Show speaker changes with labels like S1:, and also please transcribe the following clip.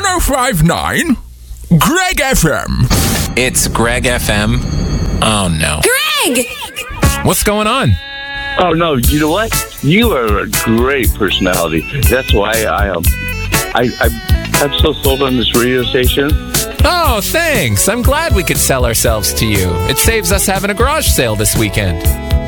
S1: 105.9 Greg FM.
S2: It's Greg FM. Oh, no.
S3: Greg!
S2: What's going on?
S4: Oh, no, you know what? You are a great personality. That's why I'm so sold on this radio station.
S2: Oh, thanks. I'm glad we could sell ourselves to you. It saves us having a garage sale this weekend.